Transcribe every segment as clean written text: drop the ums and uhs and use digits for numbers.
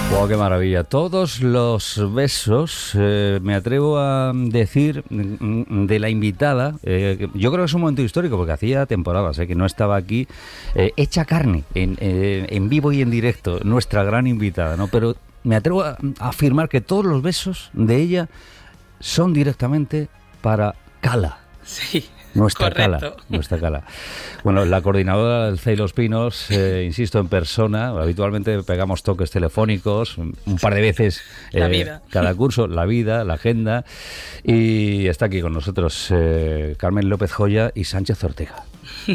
¡Wow, qué maravilla! Todos los besos, me atrevo a decir, de la invitada, yo creo que es un momento histórico, porque hacía temporadas que no estaba aquí, hecha carne, en vivo y en directo, nuestra gran invitada, ¿no? Pero me atrevo a afirmar que todos los besos de ella son directamente para Cala. Sí. Nuestra correcto. Cala, nuestra Cala. Bueno, la coordinadora del CEI Los Pinos, insisto, en persona, habitualmente pegamos toques telefónicos, un par de veces la vida. Cada curso, la vida, la agenda, y está aquí con nosotros Carmen López Joya y Sánchez Ortega.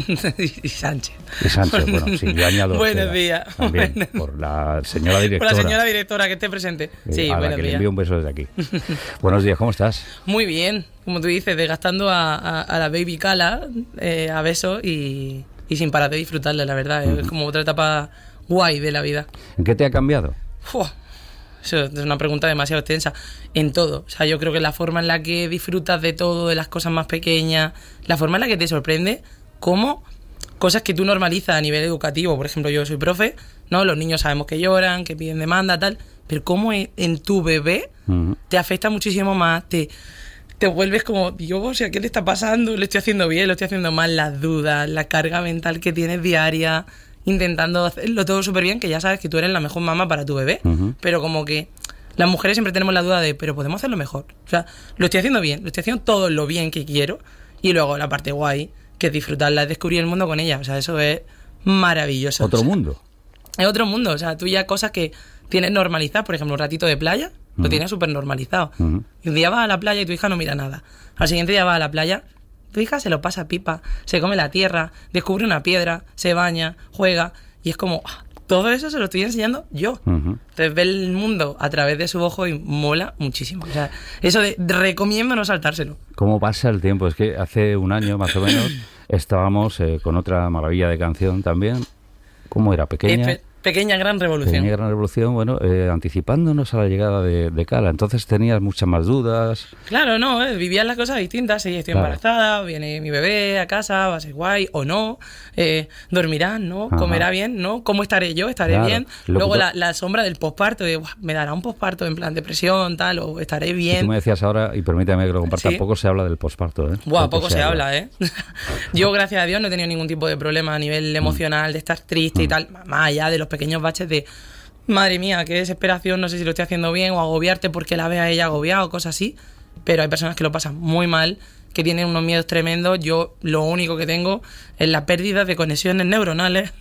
y Sánchez. Y Sánchez, bueno, sí, yo añado Buenos Ortega, días. también, Bueno. por la señora directora. Por la señora directora que esté presente. Sí, a la buenos que le días. envío un beso desde aquí. Buenos días, ¿cómo estás? Muy bien, como tú dices, desgastando a la baby Cala a besos y sin parar de disfrutarla, la verdad. Es como otra etapa guay de la vida. ¿En qué te ha cambiado? Uf, eso es una pregunta demasiado extensa. En todo. O sea, yo creo que la forma en la que disfrutas de todo, de las cosas más pequeñas, la forma en la que te sorprende, cómo cosas que tú normalizas a nivel educativo. Por ejemplo, yo soy profe, ¿no? Los niños sabemos que lloran, que piden demanda, tal. Pero cómo en tu bebé te afecta muchísimo más, te vuelves como, Dios, o sea, ¿qué le está pasando? ¿Lo estoy haciendo bien? ¿Lo estoy haciendo mal? Las dudas, la carga mental que tienes diaria, intentando hacerlo todo súper bien, que ya sabes que tú eres la mejor mamá para tu bebé, pero como que las mujeres siempre tenemos la duda de, pero podemos hacerlo mejor. O sea, lo estoy haciendo bien, lo estoy haciendo todo lo bien que quiero, y luego la parte guay, que es disfrutarla, es descubrir el mundo con ella. O sea, eso es maravilloso. ¿Otro mundo? Es otro mundo. O sea, tú ya cosas que tienes normalizadas, por ejemplo, un ratito de playa, lo tienes súper normalizado. Y un día vas a la playa y tu hija no mira nada. Al siguiente día vas a la playa, tu hija se lo pasa pipa, se come la tierra, descubre una piedra, se baña, juega, y es como, todo eso se lo estoy enseñando yo. Entonces ve el mundo a través de su ojo y mola muchísimo. O sea, eso recomiendo no saltárselo. ¿Cómo pasa el tiempo? Es que hace un año más o menos estábamos con otra maravilla de canción también. ¿Cómo era? Pequeña. Pequeña gran revolución. Pequeña gran revolución, bueno, anticipándonos a la llegada de Cala. Entonces tenías muchas más dudas. Claro, no, vivías las cosas distintas. Sí, estoy embarazada, viene mi bebé a casa, va a ser guay o no. Dormirán, ¿no? Ajá. Comerá bien, ¿no? ¿Cómo estaré yo? ¿Estaré Claro. bien? Luego la sombra del posparto, de me dará un posparto en plan depresión, tal, o estaré bien. Tú me decías ahora, y permítame que lo comparta, Sí. Poco se habla del posparto, ¿eh? Buah, poco se habla, ¿eh? Yo, gracias a Dios, no he tenido ningún tipo de problema a nivel emocional, de estar triste y tal, más allá de los pequeños baches de madre mía, qué desesperación, no sé si lo estoy haciendo bien, o agobiarte porque la vea ella agobiada o cosas así. Pero hay personas que lo pasan muy mal, que tienen unos miedos tremendos. Yo lo único que tengo es la pérdida de conexiones neuronales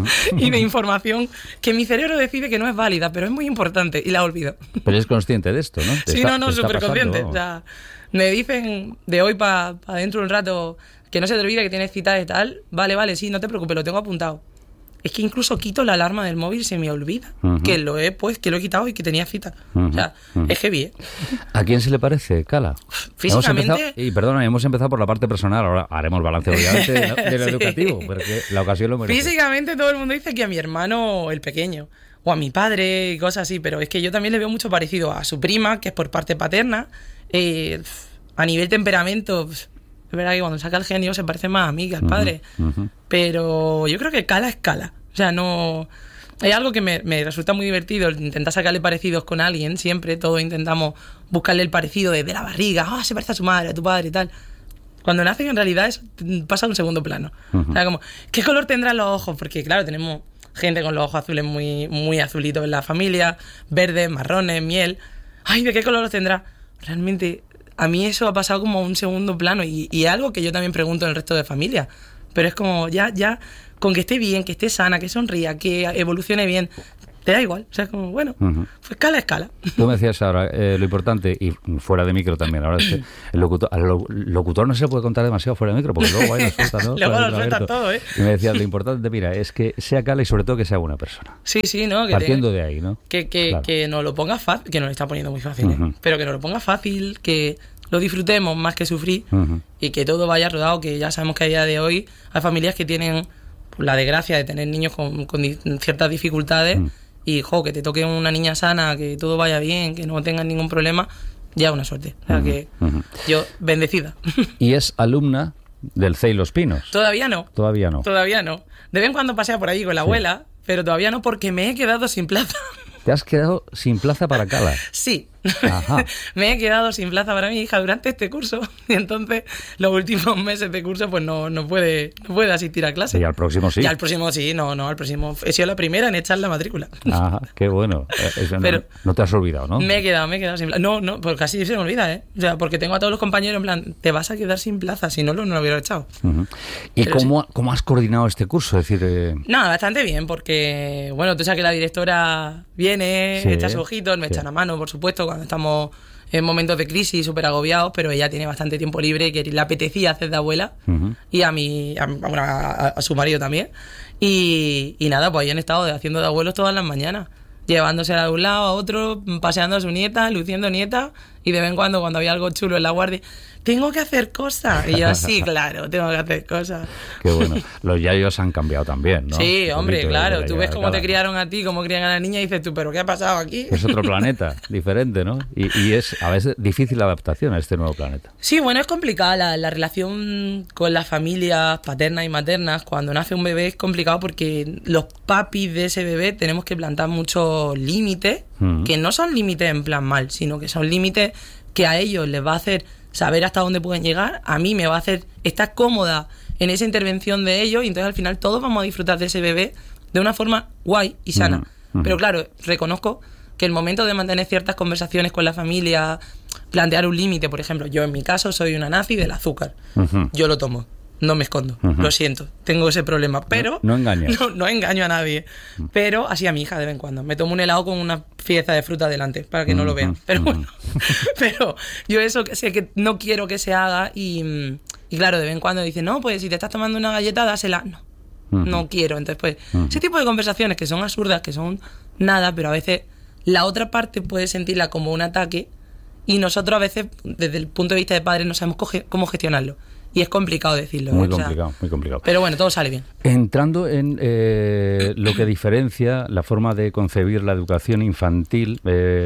y de información que mi cerebro decide que no es válida, pero es muy importante y la olvido. Pero eres consciente de esto, ¿no? Sí, no, súper consciente. O sea, me dicen de hoy para dentro de un rato que no se te olvide que tienes cita de tal. Vale, sí, no te preocupes, lo tengo apuntado. Es que incluso quito la alarma del móvil, se me olvida que lo he quitado y que tenía cita. O sea, es heavy, ¿eh? ¿A quién se le parece, Cala? Físicamente... Hemos empezado por la parte personal, ahora haremos balance, obviamente, ¿no? De lo Sí. educativo, porque la ocasión lo merece. Físicamente todo el mundo dice que a mi hermano, el pequeño, o a mi padre y cosas así, pero es que yo también le veo mucho parecido a su prima, que es por parte paterna. A nivel temperamento... Es verdad que cuando saca el genio se parece más a mí que al padre. Pero yo creo que Cala es Cala. O sea, no... Hay algo que me resulta muy divertido, intentar sacarle parecidos con alguien. Siempre todos intentamos buscarle el parecido de la barriga. Se parece a su madre, a tu padre y tal. Cuando nacen, en realidad, pasa a un segundo plano. O sea, como, ¿qué color tendrán los ojos? Porque, claro, tenemos gente con los ojos azules muy, muy azulitos en la familia. Verdes, marrones, miel. Ay, ¿de qué color los tendrá? Realmente... A mí eso ha pasado como a un segundo plano y es algo que yo también pregunto en el resto de familia. Pero es como, ya, con que esté bien, que esté sana, que sonría, que evolucione bien, te da igual. O sea, es como, bueno, pues escala. Tú me decías ahora, lo importante, y fuera de micro también, ahora es que al locutor no se le puede contar demasiado fuera de micro, porque luego ahí lo suelta, ¿no? Luego lo suelta todo, ¿eh? Y me decías, lo importante, mira, es que sea Cala y sobre todo que sea buena persona. Sí, ¿no? Que partiendo de ahí, ¿no? Claro. Que nos lo ponga fácil, que nos lo está poniendo muy fácil, pero que nos lo ponga fácil, que lo disfrutemos más que sufrir y que todo vaya rodado, que ya sabemos que a día de hoy hay familias que tienen la desgracia de tener niños con ciertas dificultades y, que te toque una niña sana, que todo vaya bien, que no tengan ningún problema, ya una suerte. O sea que yo, bendecida. ¿Y es alumna del CEI Los Pinos? Todavía no. Todavía no. De vez en cuando pasea por allí con la abuela, pero todavía no, porque me he quedado sin plaza. Te has quedado sin plaza para Cala. Sí, Ajá. me he quedado sin plaza para mi hija durante este curso y entonces los últimos meses de curso pues no puede asistir a clase. Y al próximo sí. Y al próximo sí, no, al próximo he sido la primera en echar la matrícula. Ajá, qué bueno. Eso Pero no te has olvidado, ¿no? Me he quedado sin plaza. No, porque casi se me olvida, ¿eh? O sea, porque tengo a todos los compañeros en plan, te vas a quedar sin plaza, si no lo hubiera echado. Uh-huh. ¿Y Pero cómo has coordinado este curso? Es decir, Nada, bastante bien, porque, bueno, tú sabes que la directora viene, Sí, echa sus ojitos, me sí. echan a mano, por supuesto, cuando estamos en momentos de crisis súper agobiados, pero ella tiene bastante tiempo libre que le apetecía hacer de abuela, uh-huh. y a su marido también. Y nada, pues ahí han estado haciendo de abuelos todas las mañanas, llevándosela de un lado a otro, paseando a su nieta, luciendo nieta, y de vez en cuando había algo chulo en la guardia, tengo que hacer cosas. Y yo, sí, claro, tengo que hacer cosas. qué bueno. Los yayos han cambiado también, ¿no? Sí, Un hombre, poquito claro. de Tú la ves cómo Cala. te criaron a ti, cómo crían a la niña y dices tú, ¿pero qué ha pasado aquí? Es otro planeta, diferente, ¿no? Y es a veces difícil la adaptación a este nuevo planeta. Sí, bueno, es complicada la relación con las familias paternas y maternas. Cuando nace un bebé es complicado porque los papis de ese bebé tenemos que plantar muchos límites, que no son límites en plan mal, sino que son límites que a ellos les va a hacer saber hasta dónde pueden llegar, a mí me va a hacer estar cómoda en esa intervención de ellos, y entonces al final todos vamos a disfrutar de ese bebé de una forma guay y sana. Pero claro, reconozco que el momento de mantener ciertas conversaciones con la familia, plantear un límite, por ejemplo, yo en mi caso soy una nazi del azúcar. Yo lo tomo, no me escondo, lo siento, tengo ese problema, pero No engañas. no engaño a nadie, pero así a mi hija de vez en cuando me tomo un helado con una pieza de fruta delante para que no lo vean, pero bueno, pero yo eso sé que no quiero que se haga, y claro, de vez en cuando dicen, no, pues si te estás tomando una galleta, dásela. No quiero. Entonces, pues, ese tipo de conversaciones que son absurdas, que son nada, pero a veces la otra parte puede sentirla como un ataque, y nosotros a veces, desde el punto de vista de padres, no sabemos cómo gestionarlo. Y es complicado decirlo. Muy o sea, complicado, muy complicado. pero bueno, todo sale bien. Entrando en lo que diferencia la forma de concebir la educación infantil,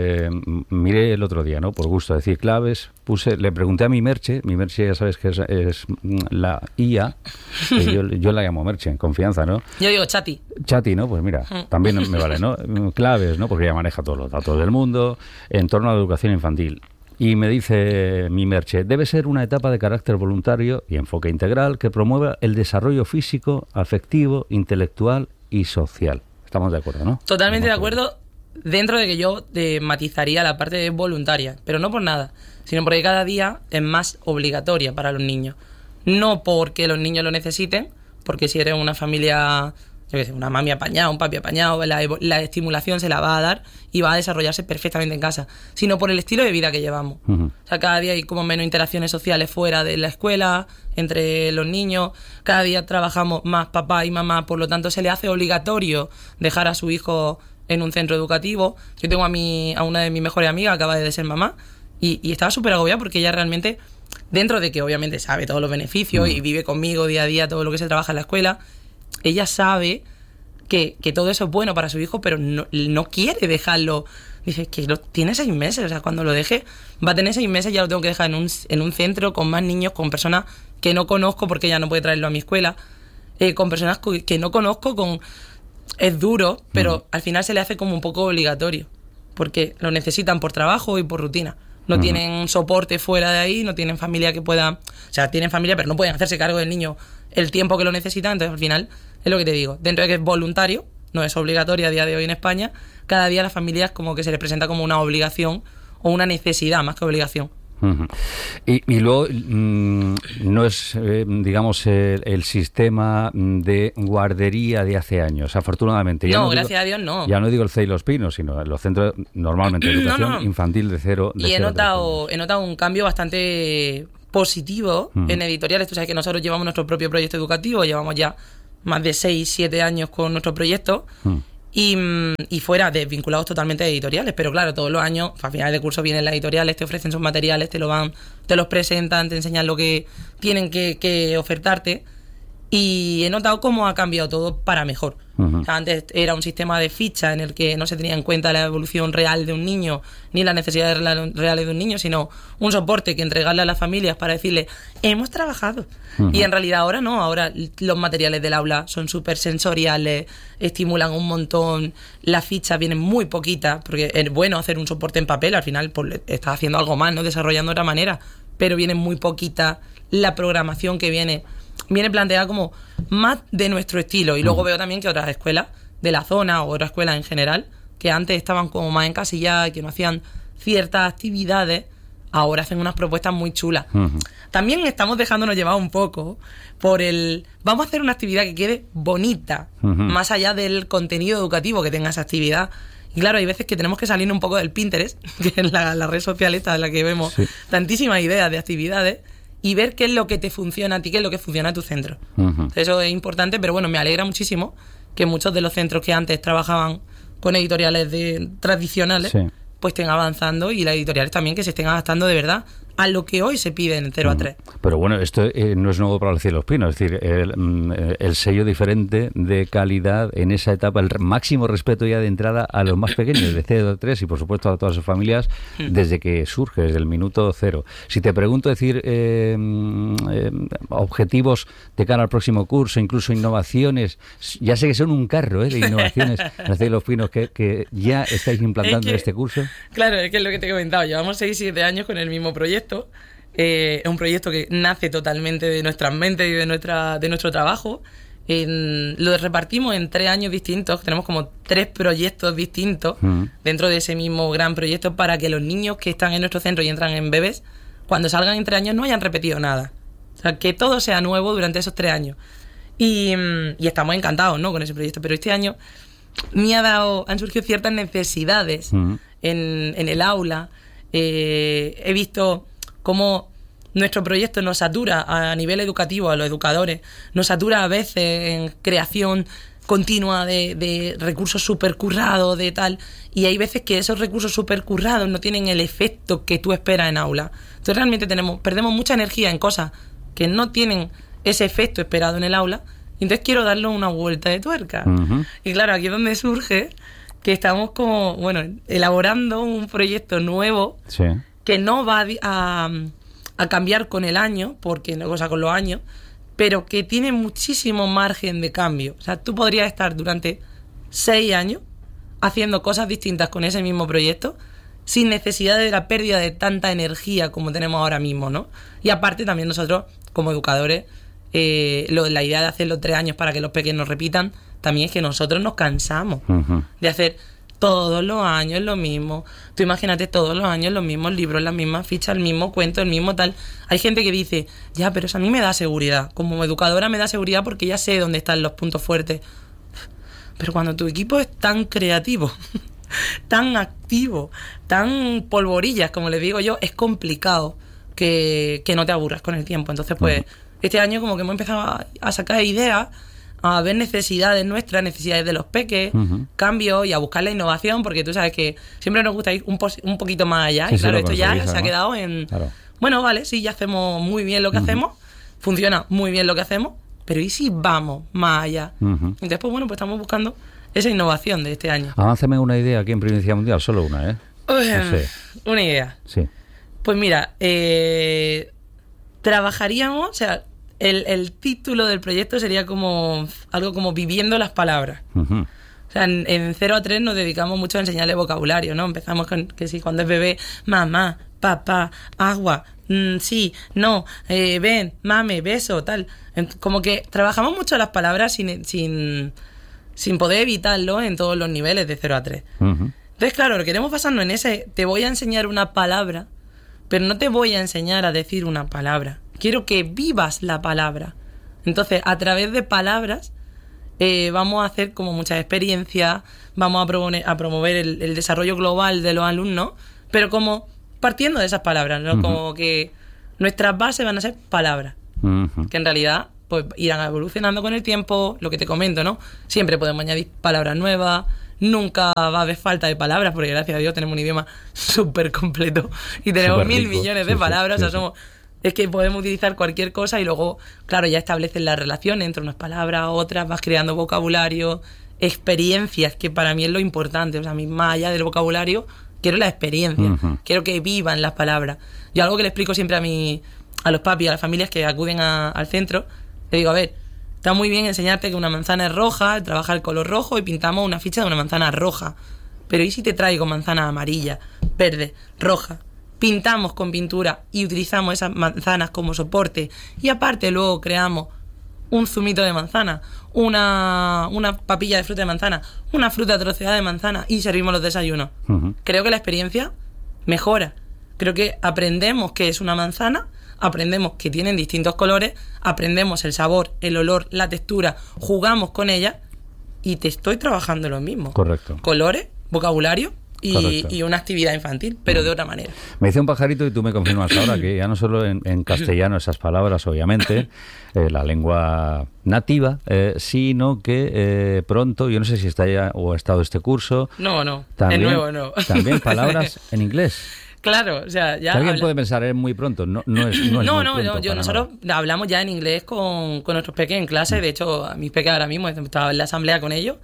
miré el otro día, ¿no? Por gusto, decir claves, le pregunté a mi Merche ya sabes que es la IA, que yo la llamo Merche, en confianza, ¿no? Yo digo chati. Chati, ¿no? Pues mira, también me vale, ¿no? Claves, ¿no? Porque ella maneja todos los datos del mundo en torno a la educación infantil. Y me dice mi Merche, debe ser una etapa de carácter voluntario y enfoque integral que promueva el desarrollo físico, afectivo, intelectual y social. Estamos de acuerdo, ¿no? Totalmente de acuerdo, dentro de que yo matizaría la parte voluntaria, pero no por nada, sino porque cada día es más obligatoria para los niños. No porque los niños lo necesiten, porque si eres una familia, yo qué sé, una mami apañada, un papi apañado, la estimulación se la va a dar y va a desarrollarse perfectamente en casa, sino por el estilo de vida que llevamos. O sea, cada día hay como menos interacciones sociales fuera de la escuela, entre los niños, cada día trabajamos más papá y mamá, por lo tanto se le hace obligatorio dejar a su hijo en un centro educativo. Yo tengo a una de mis mejores amigas, acaba de ser mamá, y estaba súper agobiada porque ella realmente, dentro de que obviamente sabe todos los beneficios y vive conmigo día a día todo lo que se trabaja en la escuela, ella sabe que todo eso es bueno para su hijo, pero no quiere dejarlo. Dice que tiene 6 meses, o sea, cuando lo deje va a tener 6 meses, ya lo tengo que dejar en un centro con más niños, con personas que no conozco, porque ella no puede traerlo a mi escuela, con personas que no conozco. Es duro, pero al final se le hace como un poco obligatorio, porque lo necesitan por trabajo y por rutina. No tienen soporte fuera de ahí, no tienen familia que pueda... O sea, tienen familia, pero no pueden hacerse cargo del niño el tiempo que lo necesitan. Entonces, al final, es lo que te digo. Dentro de que es voluntario, no es obligatorio a día de hoy en España, cada día a las familias como que se les presenta como una obligación o una necesidad más que obligación. Y luego no es, digamos, el sistema de guardería de hace años, afortunadamente. No, gracias a Dios no. Ya no digo el CEI y los Pinos, sino los centros normalmente de educación infantil de cero. Y he notado un cambio bastante positivo en editoriales. Tú sabes que nosotros llevamos nuestro propio proyecto educativo, llevamos ya más de 6-7 años con nuestro proyecto. Y fuera vinculados totalmente a editoriales, pero claro, todos los años a finales de curso vienen las editoriales, te ofrecen sus materiales, te los presentan, te enseñan lo que tienen que ofertarte, Y he notado cómo ha cambiado todo para mejor. O sea, antes era un sistema de ficha en el que no se tenía en cuenta la evolución real de un niño ni las necesidades reales de un niño, sino un soporte que entregarle a las familias para decirle, hemos trabajado. Y en realidad ahora no, ahora los materiales del aula son súper sensoriales, estimulan un montón, las fichas vienen muy poquitas, porque es bueno hacer un soporte en papel, al final pues, estás haciendo algo más, ¿no? Desarrollando de otra manera, pero viene muy poquita la programación que viene planteada como más de nuestro estilo. Y luego veo también que otras escuelas de la zona o otras escuelas en general, que antes estaban como más encasilladas y que no hacían ciertas actividades, ahora hacen unas propuestas muy chulas. También estamos dejándonos llevar un poco por vamos a hacer una actividad que quede bonita, más allá del contenido educativo que tenga esa actividad. Y claro, hay veces que tenemos que salir un poco del Pinterest, que es la red social esta en la que vemos tantísimas ideas de actividades, y ver qué es lo que te funciona a ti, qué es lo que funciona a tu centro. Eso es importante, pero bueno, me alegra muchísimo que muchos de los centros que antes trabajaban con editoriales tradicionales, pues estén avanzando, y las editoriales también que se estén adaptando de verdad a lo que hoy se pide en 0 a 3. Pero bueno, esto no es nuevo para el Cielos Pinos, es decir, el sello diferente de calidad en esa etapa, el máximo respeto ya de entrada a los más pequeños, de 0 a 3 y por supuesto a todas sus familias, desde que surge, desde el minuto cero. Si te pregunto, objetivos de cara al próximo curso, incluso innovaciones, ya sé que son un carro de innovaciones en el Cielos Pinos que ya estáis implantando en este curso. Claro, es que es lo que te he comentado, llevamos 6-7 años con el mismo proyecto. Es un proyecto que nace totalmente de nuestras mentes y de nuestro trabajo. Lo repartimos en 3 años distintos. Tenemos como 3 proyectos distintos dentro de ese mismo gran proyecto, para que los niños que están en nuestro centro y entran en bebés, cuando salgan en 3 años no hayan repetido nada. O sea, que todo sea nuevo durante esos 3 años. Y estamos encantados, ¿no?, con ese proyecto. Pero este año han surgido ciertas necesidades en el aula. He visto cómo nuestro proyecto nos satura a nivel educativo, a los educadores, nos satura a veces en creación continua de recursos súper currados, de tal, y hay veces que esos recursos súper currados no tienen el efecto que tú esperas en aula. Entonces realmente perdemos mucha energía en cosas que no tienen ese efecto esperado en el aula, y entonces quiero darle una vuelta de tuerca. Y claro, aquí es donde surge que estamos como, elaborando un proyecto nuevo que no va a cambiar con el año, porque no cosa con los años, pero que tiene muchísimo margen de cambio. O sea, tú podrías estar durante 6 años haciendo cosas distintas con ese mismo proyecto sin necesidad de la pérdida de tanta energía como tenemos ahora mismo, ¿no? Y aparte también nosotros, como educadores, la idea de hacerlo 3 años para que los pequeños repitan, también es que nosotros nos cansamos de hacer todos los años lo mismo. Tú imagínate todos los años los mismos libros, las mismas fichas, el mismo cuento, el mismo tal. Hay gente que dice, ya, pero eso a mí me da seguridad. Como educadora me da seguridad porque ya sé dónde están los puntos fuertes. Pero cuando tu equipo es tan creativo, tan activo, tan polvorillas, como les digo yo, es complicado que no te aburras con el tiempo. Entonces, pues, este año como que hemos empezado a sacar ideas, a ver necesidades nuestras, necesidades de los peques, cambios, y a buscar la innovación, porque tú sabes que siempre nos gusta ir un poquito más allá. Sí, y claro, sí, esto ya se ha quedado en... Claro. Bueno, vale, sí, ya hacemos muy bien lo que hacemos, funciona muy bien lo que hacemos, pero ¿y si vamos más allá? Entonces, pues bueno, pues estamos buscando esa innovación de este año. Avánzame una idea aquí en Primicia Mundial, solo una, ¿eh? No sé. Una idea. Sí. Pues mira, trabajaríamos, o sea, el título del proyecto sería como algo como Viviendo las Palabras. O sea, en 0 a 3 nos dedicamos mucho a enseñarle vocabulario, ¿no? Empezamos con que sí, cuando es bebé, mamá, papá, agua, sí, no, ven, mame, beso, tal. Como que trabajamos mucho las palabras sin poder evitarlo en todos los niveles de 0 a 3. Entonces, claro, lo queremos basarnos en ese, te voy a enseñar una palabra, pero no te voy a enseñar a decir una palabra. Quiero que vivas la palabra. Entonces, a través de palabras, vamos a hacer como muchas experiencias, vamos a promover el desarrollo global de los alumnos, pero como partiendo de esas palabras, ¿no? Como que nuestras bases van a ser palabras, que en realidad pues irán evolucionando con el tiempo, lo que te comento, ¿no? Siempre podemos añadir palabras nuevas, nunca va a haber falta de palabras, porque gracias a Dios tenemos un idioma súper completo y tenemos 1000 millones de palabras, o sea, somos Es que podemos utilizar cualquier cosa y luego, claro, ya estableces la relación entre unas palabras, otras, vas creando vocabulario, experiencias, que para mí es lo importante. O sea, a mí, más allá del vocabulario, quiero la experiencia. Quiero que vivan las palabras. Yo algo que le explico siempre a los papis, a las familias que acuden al centro, le digo, a ver, está muy bien enseñarte que una manzana es roja, trabaja el color rojo y pintamos una ficha de una manzana roja. Pero ¿y si te traigo manzana amarilla, verde, roja? Pintamos con pintura y utilizamos esas manzanas como soporte y aparte luego creamos un zumito de manzana, una papilla de fruta de manzana, una fruta troceada de manzana y servimos los desayunos. Creo que la experiencia mejora. Creo que aprendemos qué es una manzana, aprendemos que tienen distintos colores, aprendemos el sabor, el olor, la textura, jugamos con ella y te estoy trabajando lo mismo. Correcto. Colores, vocabulario y una actividad infantil, pero de otra manera. Me dice un pajarito, y tú me confirmas ahora, que ya no solo en castellano esas palabras, obviamente, la lengua nativa, sino que pronto, yo no sé si está ya o ha estado este curso. No, también, de nuevo no. También palabras en inglés. Claro, o sea, ya... Alguien puede pensar, es muy pronto. No, nosotros hablamos ya en inglés con nuestros peques en clase. De hecho, a mis peques ahora mismo estaba en la asamblea con ellos.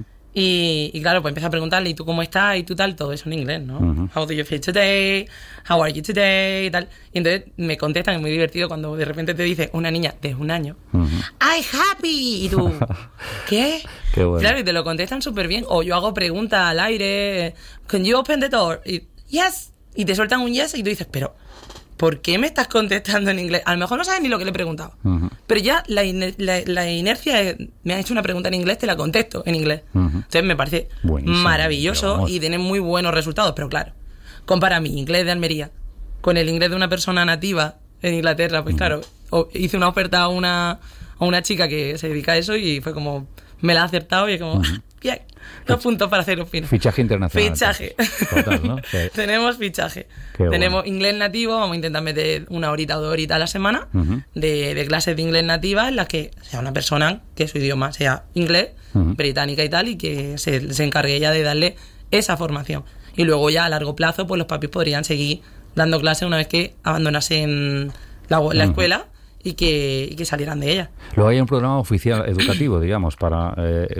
Y claro, pues empieza a preguntarle, ¿y tú cómo estás? Y tú tal, todo eso en inglés, ¿no? How do you feel today? How are you today? Y tal. Y entonces me contestan, es muy divertido cuando de repente te dice una niña de 1 año, I'm happy. Y tú, ¿qué? Qué bueno. Claro, y te lo contestan súper bien. O yo hago preguntas al aire, can you open the door? Y, yes. Y te sueltan un yes y tú dices, pero ¿por qué me estás contestando en inglés? A lo mejor no sabes ni lo que le he preguntado. Pero ya la inercia es, me has hecho una pregunta en inglés, te la contesto en inglés. Entonces me parece buenísimo, maravilloso y tiene muy buenos resultados. Pero claro, compara mi inglés de Almería con el inglés de una persona nativa en Inglaterra. Pues claro, hice una oferta a una chica que se dedica a eso y fue como, me la ha acertado y es como, bien. 2 puntos para hacer un fin. Fichaje internacional. Fichaje. Total, ¿no? Sí. Tenemos fichaje. Qué Tenemos bueno. inglés nativo, vamos a intentar meter 1 horita o 2 horitas a la semana de clases de inglés nativa en las que sea una persona que su idioma sea inglés, británica y tal, y que se encargue ella de darle esa formación. Y luego ya a largo plazo, pues los papis podrían seguir dando clases una vez que abandonasen la escuela y que salieran de ella. Luego hay un programa oficial educativo, digamos, para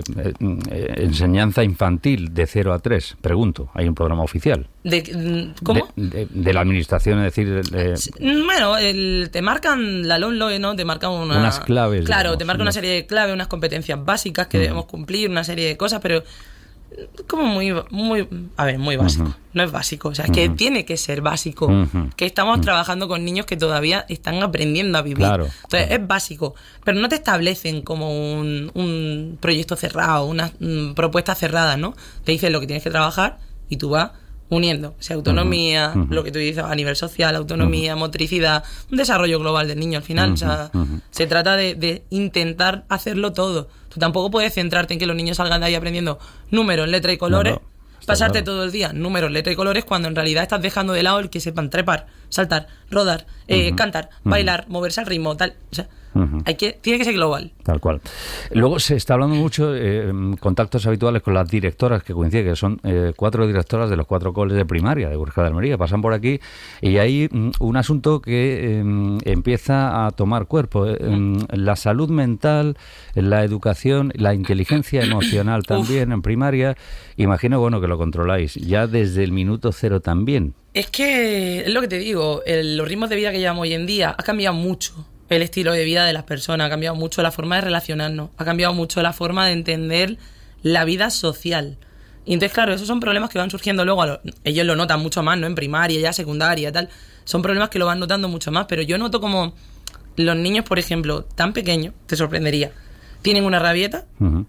enseñanza infantil de 0 a 3. Pregunto, ¿hay un programa oficial? ¿Cómo? De la administración, es decir... Bueno, te marcan la LOMLOE, ¿no? Te marcan unas claves. Claro, digamos, te marca una serie de claves, unas competencias básicas que debemos cumplir, una serie de cosas, pero como muy básico. No es básico, o sea, es que tiene que ser básico. Que estamos trabajando con niños que todavía están aprendiendo a vivir. Claro, entonces es básico, pero no te establecen como un proyecto cerrado, una propuesta cerrada, ¿no? Te dicen lo que tienes que trabajar y tú vas uniendo, o sea, autonomía, lo que tú dices a nivel social, autonomía, motricidad, un desarrollo global del niño al final. O sea, se trata de intentar hacerlo todo. Tú tampoco puedes centrarte en que los niños salgan de ahí aprendiendo números, letra y colores, pasarte todo el día números, letra y colores, cuando en realidad estás dejando de lado el que sepan trepar, saltar, rodar, cantar, bailar, moverse al ritmo, tal. O sea, tiene que ser global. Tal cual. Luego se está hablando mucho, contactos habituales con las directoras, que coincide que son 4 directoras de los 4 coles de primaria de Urgell de Almería, pasan por aquí, y hay un asunto que empieza a tomar cuerpo. La salud mental, la educación, la inteligencia emocional también en primaria. Imagino, bueno, que lo controláis ya desde el minuto 0 también. Es que, es lo que te digo, los ritmos de vida que llevamos hoy en día ha cambiado mucho. El estilo de vida de las personas, ha cambiado mucho la forma de relacionarnos, ha cambiado mucho la forma de entender la vida social. Y entonces, claro, esos son problemas que van surgiendo luego. Ellos lo notan mucho más, ¿no? En primaria, ya secundaria, tal. Son problemas que lo van notando mucho más. Pero yo noto como los niños, por ejemplo, tan pequeños, te sorprendería, tienen una rabieta,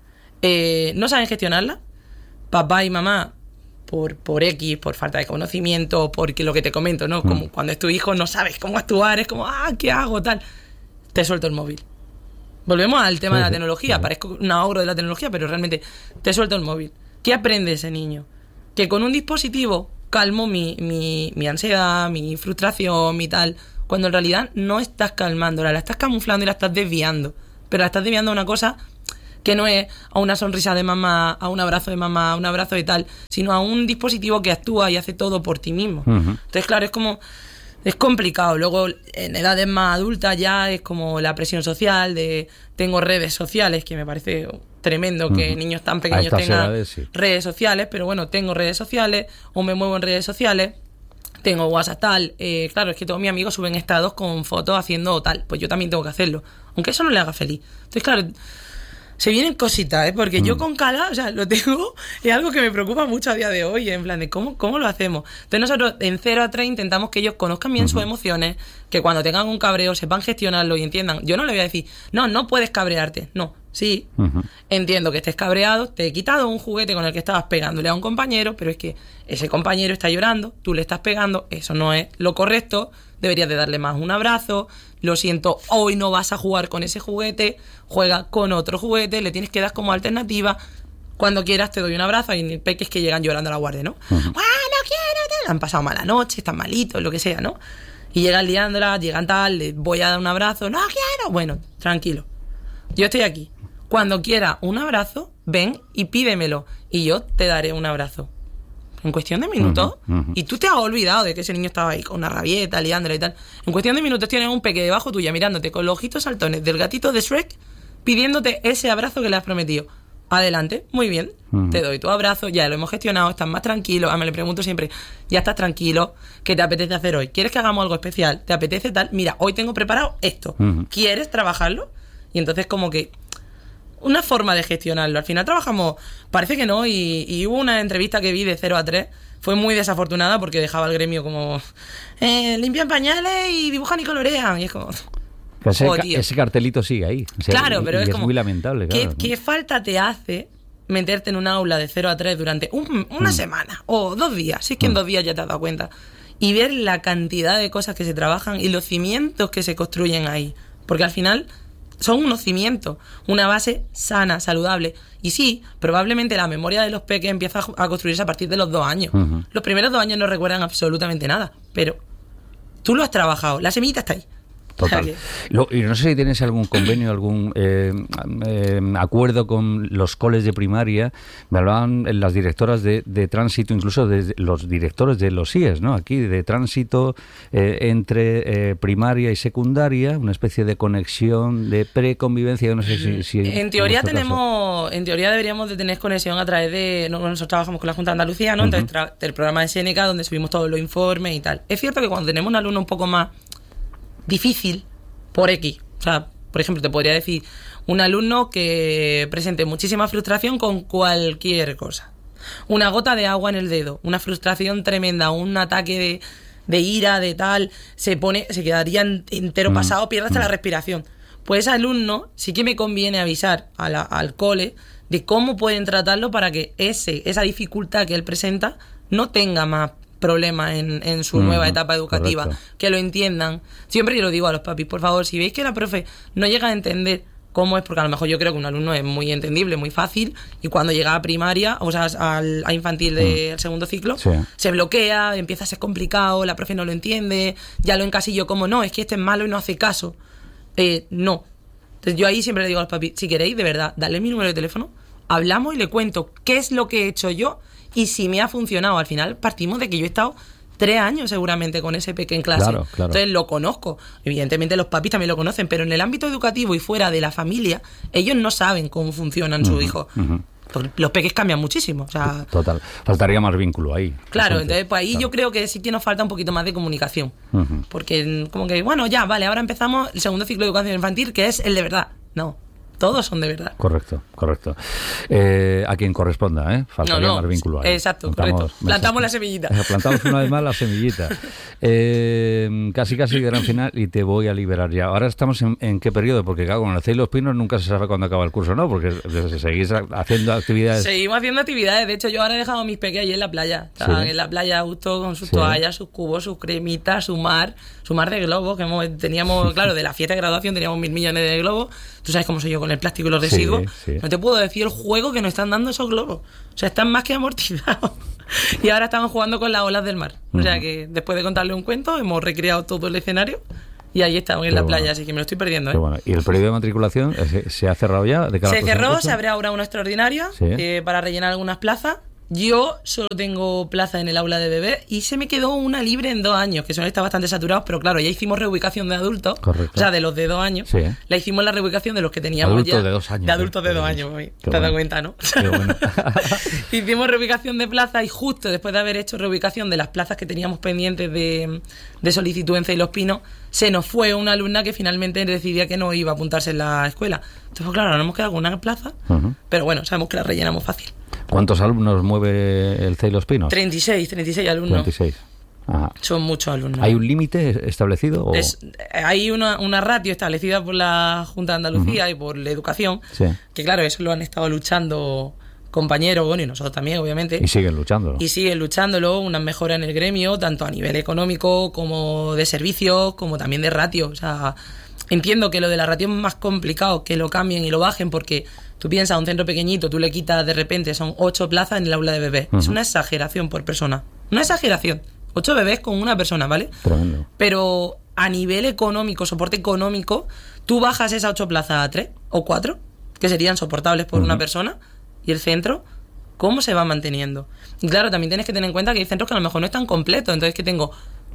no saben gestionarla. Papá y mamá, por X, por falta de conocimiento, porque lo que te comento, ¿no? Como cuando es tu hijo no sabes cómo actuar, es como, ¿qué hago? Tal. Te suelto el móvil. Volvemos al tema de la tecnología. Parezco un ahorro de la tecnología, pero realmente te suelto el móvil. ¿Qué aprende ese niño? Que con un dispositivo calmo mi ansiedad, mi frustración, mi tal, cuando en realidad no estás calmándola, la estás camuflando y la estás desviando. Pero la estás desviando a una cosa que no es a una sonrisa de mamá, a un abrazo de mamá, a un abrazo de tal, sino a un dispositivo que actúa y hace todo por ti mismo. Entonces, claro, es como es complicado. Luego, en edades más adultas ya es como la presión social de tengo redes sociales, que me parece tremendo que niños tan pequeños tengan redes sociales, pero bueno, tengo redes sociales o me muevo en redes sociales, tengo WhatsApp tal, claro, es que todos mis amigos suben estados con fotos haciendo tal, pues yo también tengo que hacerlo, aunque eso no le haga feliz. Entonces, claro, se vienen cositas, porque yo con Cala, o sea, lo tengo, es algo que me preocupa mucho a día de hoy, en plan de cómo lo hacemos. Entonces nosotros en 0 a 3 intentamos que ellos conozcan bien sus emociones, que cuando tengan un cabreo sepan gestionarlo y entiendan. Yo no le voy a decir, no puedes cabrearte, no, sí, entiendo que estés cabreado, te he quitado un juguete con el que estabas pegándole a un compañero, pero es que ese compañero está llorando, tú le estás pegando, eso no es lo correcto, deberías de darle más un abrazo, lo siento, hoy no vas a jugar con ese juguete, juega con otro juguete, le tienes que dar como alternativa, cuando quieras te doy un abrazo. Hay peques que llegan llorando a la guardia, ¿no? ¡Ah, no quiero! Han pasado mala noche, están malitos, lo que sea, ¿no? Y llegan liándola, llegan tal, les voy a dar un abrazo, ¡no quiero! Bueno, tranquilo, yo estoy aquí. Cuando quiera un abrazo, ven y pídemelo y yo te daré un abrazo. En cuestión de minutos, y tú te has olvidado de que ese niño estaba ahí con una rabieta, liándola y tal. En cuestión de minutos tienes un peque debajo tuya mirándote con los ojitos saltones del gatito de Shrek, pidiéndote ese abrazo que le has prometido. Adelante, muy bien, te doy tu abrazo, ya lo hemos gestionado, estás más tranquilo. Me le pregunto siempre, ya estás tranquilo, ¿qué te apetece hacer hoy? ¿Quieres que hagamos algo especial? ¿Te apetece tal? Mira, hoy tengo preparado esto, ¿quieres trabajarlo? Y entonces como que una forma de gestionarlo. Al final trabajamos, parece que no, y hubo una entrevista que vi de 0 a 3, fue muy desafortunada porque dejaba al gremio como limpian pañales y dibujan y colorean, y es como... Ese cartelito sigue ahí. O sea, claro, pero es como... muy lamentable. Claro, ¿Qué falta te hace meterte en un aula de 0 a 3 durante una semana o 2 días? Si es que en 2 días ya te has dado cuenta. Y ver la cantidad de cosas que se trabajan y los cimientos que se construyen ahí. Porque al final... son unos cimientos, una base sana, saludable. Y sí, probablemente la memoria de los peques empieza a construirse a partir de los 2 años. Los primeros 2 años no recuerdan absolutamente nada, pero tú lo has trabajado, la semillita está ahí. Total. Y no sé si tienes algún convenio, algún acuerdo con los coles de primaria. Me hablaban las directoras de tránsito, incluso de los directores de los IES, ¿no? Aquí, de tránsito entre primaria y secundaria, una especie de conexión, de preconvivencia. No sé si en teoría deberíamos de tener conexión a través de... Nosotros trabajamos con la Junta de Andalucía, ¿no? Entonces, del programa de Seneca, donde subimos todos los informes y tal. Es cierto que cuando tenemos un alumno un poco más difícil por X, o sea, por ejemplo, te podría decir un alumno que presente muchísima frustración con cualquier cosa, una gota de agua en el dedo, una frustración tremenda, un ataque de ira, de tal, se quedaría entero pasado, pierde hasta la respiración. Pues ese alumno sí que me conviene avisar al cole de cómo pueden tratarlo para que esa dificultad que él presenta no tenga más problemas en su nueva etapa educativa. Correcto. Que lo entiendan. Siempre yo lo digo a los papis, por favor, si veis que la profe no llega a entender cómo es, porque a lo mejor yo creo que un alumno es muy entendible, muy fácil, y cuando llega a primaria, o sea, a infantil del segundo ciclo, se bloquea, empieza a ser complicado, la profe no lo entiende, ya lo encasillo como, no, es que este es malo y no hace caso. No. Entonces yo ahí siempre le digo a los papis, si queréis, de verdad, dale mi número de teléfono, hablamos y le cuento qué es lo que he hecho yo y si me ha funcionado. Al final partimos de que yo he estado 3 años seguramente con ese pequeño en clase. Claro. Entonces lo conozco. Evidentemente los papis también lo conocen, pero en el ámbito educativo y fuera de la familia, ellos no saben cómo funcionan sus hijos. Los peques cambian muchísimo. O sea, total. Faltaría más vínculo ahí. Claro, entonces pues ahí yo creo que sí que nos falta un poquito más de comunicación. Porque como que, bueno, ya, vale, ahora empezamos el segundo ciclo de educación infantil, que es el de verdad. No. Todos son de verdad. Correcto. A quien corresponda, faltaría más vínculo ahí. Exacto, correcto. Plantamos la semillita. Plantamos una vez más la semillita. Casi gran final y te voy a liberar ya. Ahora estamos en qué periodo, porque claro, con el Cey los Pinos nunca se sabe cuándo acaba el curso, ¿no? Porque seguís haciendo actividades. Seguimos haciendo actividades. De hecho, yo ahora he dejado a mis peques allí en la playa. Estaban en la playa justo con sus toallas, sus cubos, sus cremitas, su mar de globos, que teníamos, claro, de la fiesta de graduación teníamos 1.000 millones de globos. Tú sabes cómo soy yo con el plástico y los residuos. No te puedo decir el juego que nos están dando esos globos. O sea, están más que amortizados. Y ahora estamos jugando con las olas del mar. O sea que después de contarle un cuento, hemos recreado todo el escenario y ahí estamos en la playa, así que me lo estoy perdiendo. Bueno. ¿Y el periodo de matriculación se ha cerrado ya? Se cerró, se abre ahora uno extraordinario para rellenar algunas plazas. Yo solo tengo plaza en el aula de bebé y se me quedó una libre en 2 años, que son está bastante saturados, pero claro, ya hicimos reubicación de adultos, Correcto. o sea, de los de 2 años. Sí. La hicimos la reubicación de los que teníamos Adultos ya. de 2 años. De adultos de 2 Qué años, bueno. ¿te has dado cuenta, no? Qué bueno. Hicimos reubicación de plaza y justo después de haber hecho reubicación de las plazas que teníamos pendientes de solicitud en Cei Los Pinos, se nos fue una alumna que finalmente decidía que no iba a apuntarse en la escuela. Entonces, pues, claro, nos hemos quedado con una plaza, pero bueno, sabemos que la rellenamos fácil. ¿Cuántos alumnos mueve el Cei Los Pinos? 36 alumnos. 36. Ajá. Son muchos alumnos. ¿Hay un límite establecido? O... Hay una ratio establecida por la Junta de Andalucía y por la educación, que claro, eso lo han estado luchando compañeros, bueno, y nosotros también, obviamente. Y siguen luchándolo. Y siguen luchándolo, una mejora en el gremio, tanto a nivel económico como de servicios, como también de ratio. O sea, entiendo que lo de la ratio es más complicado, que lo cambien y lo bajen, porque tú piensas, a un centro pequeñito, tú le quitas de repente, son 8 plazas en el aula de bebés. Es una exageración por persona. Una exageración. 8 bebés con una persona, ¿vale? Tremendo. Pero a nivel económico, soporte económico, tú bajas esas 8 plazas a 3 o 4, que serían soportables por una persona, y el centro, ¿cómo se va manteniendo? Y claro, también tienes que tener en cuenta que hay centros que a lo mejor no están completos, entonces que tengo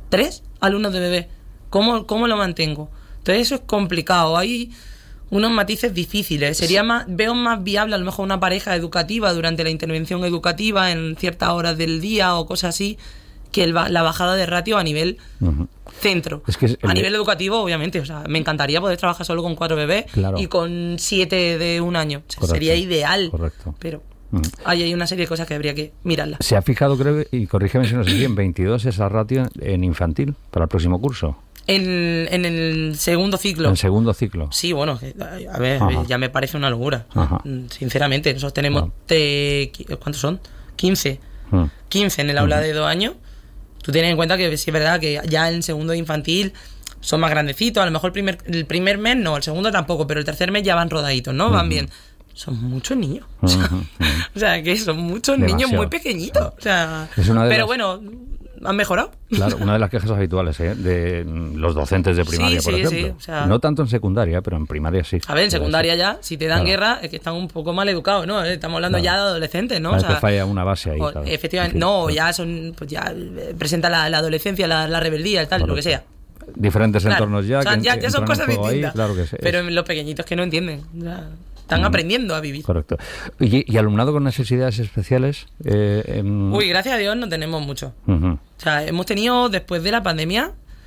3 alumnos de bebé, ¿cómo lo mantengo? Entonces eso es complicado, hay unos matices difíciles. Veo más viable a lo mejor una pareja educativa durante la intervención educativa en ciertas horas del día o cosas así, que la bajada de ratio a nivel centro. Es que a nivel educativo, obviamente, o sea, me encantaría poder trabajar solo con 4 bebés y con 7 de 1 año. O sea, sería ideal. Correcto. Pero hay una serie de cosas que habría que mirarlas. ¿Se ha fijado, creo, y corrígeme si no sé si en 22 esa ratio en infantil para el próximo curso? En el segundo ciclo. En segundo ciclo. Sí, bueno, a ver, ya me parece una locura. Sinceramente, nosotros tenemos... ¿Cuántos son? 15. 15 en el aula de 2 años. Tú tienes en cuenta que sí es verdad que ya en segundo de infantil son más grandecitos. A lo mejor el primer mes no, el segundo tampoco, pero el tercer mes ya van rodaditos, ¿no? Van bien. Son muchos niños. O sea, que son muchos niños muy pequeñitos. O sea, pero bueno, han mejorado. Claro, una de las quejas habituales de los docentes de primaria, por ejemplo. Sí, o sea, no tanto en secundaria, pero en primaria sí. A ver, en secundaria ya, si te dan guerra, es que están un poco mal educados, ¿no? Estamos hablando ya de adolescentes, ¿no? O sea, que falla una base ahí. Efectivamente, ya son, pues ya presenta la adolescencia, la rebeldía, el tal, lo que sea. Diferentes entornos ya. O sea, ya son cosas distintas. Ahí, claro que sí. Pero en los pequeñitos que no entienden. Están aprendiendo a vivir. Correcto. ¿Y alumnado con necesidades especiales? Uy, gracias a Dios no tenemos mucho. O sea, hemos tenido, después de la pandemia,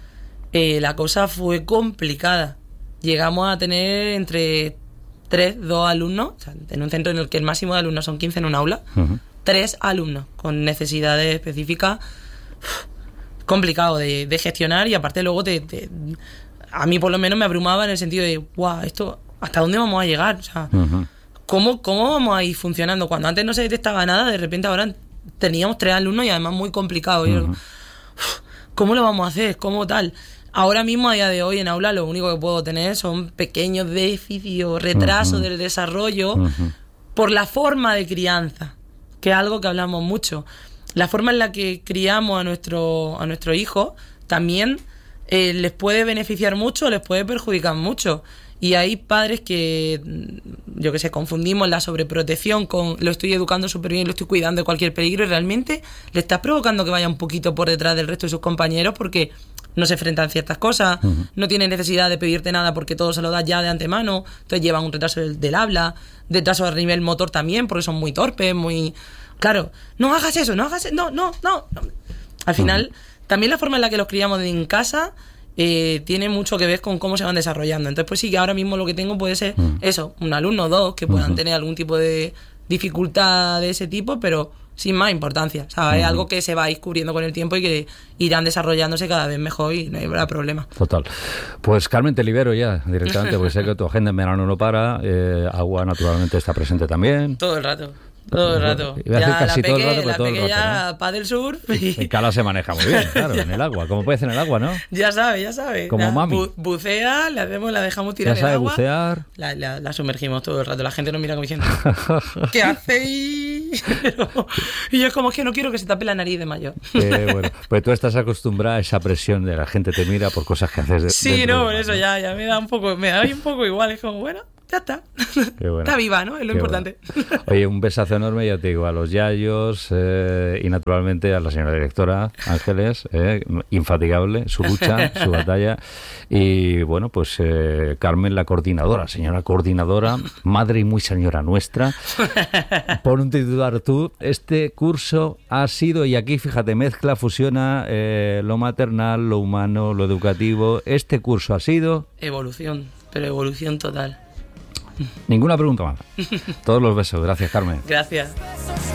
la cosa fue complicada. Llegamos a tener entre 2 alumnos, o sea, en un centro en el que el máximo de alumnos son 15 en un aula, 3 alumnos con necesidades específicas. Complicado de gestionar, y aparte luego a mí por lo menos me abrumaba en el sentido de, wow, esto... ¿Hasta dónde vamos a llegar? O sea, ¿cómo vamos a ir funcionando? Cuando antes no se detectaba nada, de repente ahora teníamos 3 alumnos y además muy complicado. ¿Cómo lo vamos a hacer? ¿Cómo tal? Ahora mismo, a día de hoy, en aula, lo único que puedo tener son pequeños déficits o retrasos del desarrollo por la forma de crianza, que es algo que hablamos mucho. La forma en la que criamos a nuestro hijo también les puede beneficiar mucho, les puede perjudicar mucho. Y hay padres que, yo que sé, confundimos la sobreprotección con lo estoy educando súper bien, lo estoy cuidando de cualquier peligro, y realmente le estás provocando que vaya un poquito por detrás del resto de sus compañeros porque no se enfrentan ciertas cosas, no tienen necesidad de pedirte nada porque todo se lo das ya de antemano, entonces llevan un retraso del habla, retraso a nivel motor también porque son muy torpes, muy... Claro, no hagas eso, no. Al final, también la forma en la que los criamos en casa... tiene mucho que ver con cómo se van desarrollando. Entonces, pues sí, que ahora mismo lo que tengo puede ser eso, un alumno o 2 que puedan tener algún tipo de dificultad de ese tipo, pero sin más importancia. O sea, es algo que se va a ir cubriendo con el tiempo y que irán desarrollándose cada vez mejor y no habrá problema. Total. Pues Carmen, te libero ya directamente, porque sé que tu agenda en verano no para. Agua, naturalmente, está presente también. Todo el rato. Todo el rato. Iba a decir casi todo el rato, pero todo el rato, ya paddle surf. Y Cala se maneja muy bien, claro, en el agua. Como puede ser en el agua, ¿no? Ya sabe. Como mami. Bucea, la dejamos tirar en el agua. Ya sabe bucear. La sumergimos todo el rato. La gente nos mira como diciendo, ¿qué hacéis? Y yo es como, es que no quiero que se tape la nariz de mayor. Bueno, pues tú estás acostumbrada a esa presión de la gente te mira por cosas que haces. Sí, no, por eso ya me da un poco igual. Es como, bueno... ya está. Qué bueno. Está viva, ¿no? Es lo Qué importante. bueno. Oye, un besazo enorme, ya te digo, a los yayos y naturalmente a la señora directora Ángeles, infatigable, su lucha, su batalla. Y bueno, pues Carmen, la coordinadora, señora coordinadora, madre y muy señora nuestra. Pon un titular tú. Este curso ha sido, y aquí fíjate, mezcla, fusiona lo maternal, lo humano, lo educativo. Este curso ha sido... Evolución, pero evolución total. Ninguna pregunta más. Todos los besos. Gracias, Carmen. Gracias.